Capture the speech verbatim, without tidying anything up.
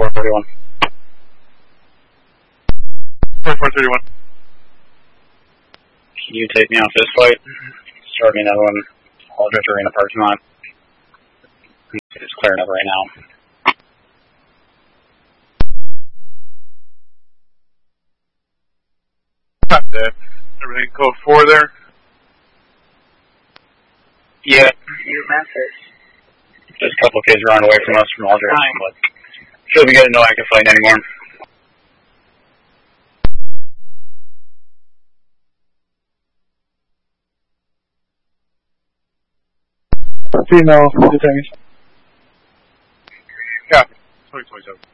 four thirty-one. four thirty-one. Can you take me off this flight? Start me another one. Aldrich Arena parking lot. It's clearing up right now. Got that. Everything code four there? Yeah. Your message. Just a couple of kids running away from us from Aldrich, but should be getting no active flight anymore. Female detainees. Yeah. twenty twenty-seven.